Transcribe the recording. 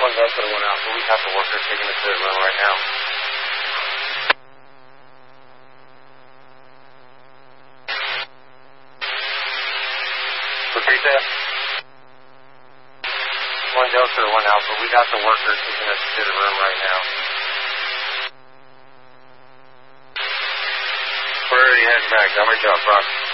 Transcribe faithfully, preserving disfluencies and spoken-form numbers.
one Delta to one Alpha. We have the worker taking us to the room right now. Repeat that. one Delta to one Alpha. We got the worker taking us to the room right now. We're already heading back. Got my job, Brock.